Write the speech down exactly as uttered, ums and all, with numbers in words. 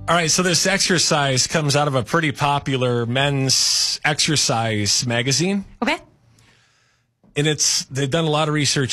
All right, so this exercise comes out of a pretty popular men's exercise magazine. Okay. And it's they've done a lot of research